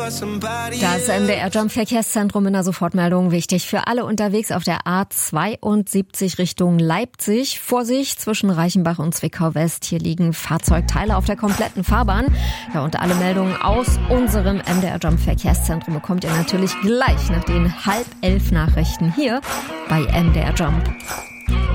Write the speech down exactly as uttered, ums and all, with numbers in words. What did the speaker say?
Das M D R Jump Verkehrszentrum in der Sofortmeldung wichtig für alle unterwegs auf der A zweiundsiebzig Richtung Leipzig. Vorsicht zwischen Reichenbach und Zwickau West. Hier liegen Fahrzeugteile auf der kompletten Fahrbahn. Ja, und alle Meldungen aus unserem M D R Jump Verkehrszentrum bekommt ihr natürlich gleich nach den halb elf Nachrichten hier bei M D R Jump.